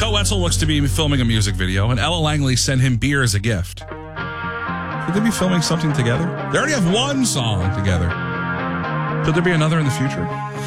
Joe Wetzel looks to be filming a music video, and Ella Langley sent him beer as a gift. Could they be filming something together? They already have one song together. Could there be another in the future?